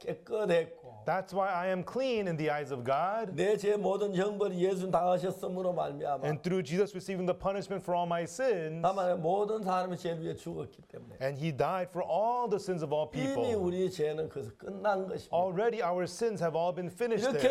깨끗했고 That's why I am clean in the eyes of God. 내 죄 모든 형벌이 예수 당하셨음으로 말미암아 And through Jesus receiving the punishment for all my sins. 다만 모든 사람의 죄를 위해 죽었기 때문에 And he died for all the sins of all 이미 people. 우리 죄는 그래서 끝난 것입니다. Already our sins have all been finished 이렇게 there.